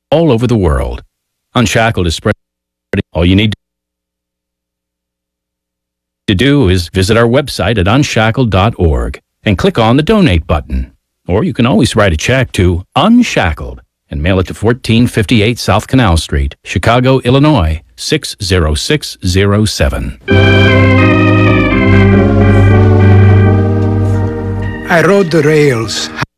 all over the world. Unshackled is spreading. All you need to do is visit our website at unshackled.org and click on the donate button. Or you can always write a check to Unshackled and mail it to 1458 South Canal Street, Chicago, Illinois, 60607. I rode the rails.